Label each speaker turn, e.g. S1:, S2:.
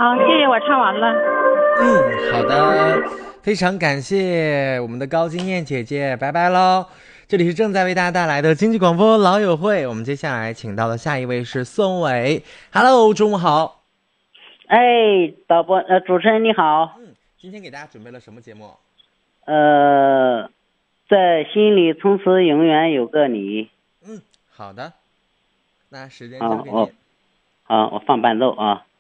S1: 好，谢谢，我唱完了。
S2: 好的，非常感谢我们的高金燕姐姐，拜拜喽。这里是正在为大家带来的经济广播老友会，我们接下来请到的下一位是宋伟。Hello，中午好。
S3: 哎，导播，主持人你好。
S2: 今天给大家准备了什么节目？
S3: 在心里从此永远有个你。
S2: 好的，那时间
S3: 啊，
S2: 交给您。
S3: 我放伴奏啊。